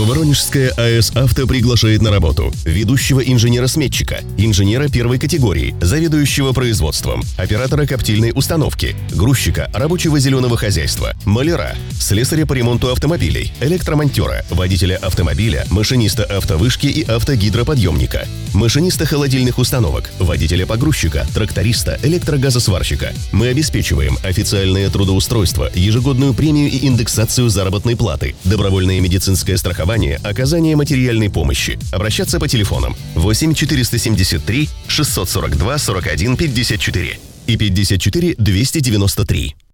Воронежская АЭС «Авто» приглашает на работу ведущего инженера-сметчика, инженера первой категории, заведующего производством, оператора коптильной установки, грузчика рабочего зеленого хозяйства, маляра, слесаря по ремонту автомобилей, электромонтера, водителя автомобиля, машиниста автовышки и автогидроподъемника, машиниста холодильных установок, водителя погрузчика, тракториста, электрогазосварщика. Мы обеспечиваем официальное трудоустройство, ежегодную премию и индексацию заработной платы, добровольное медицинское страхование, оказание материальной помощи. Обращаться по телефонам 8 473 642 41 54 и 54 293.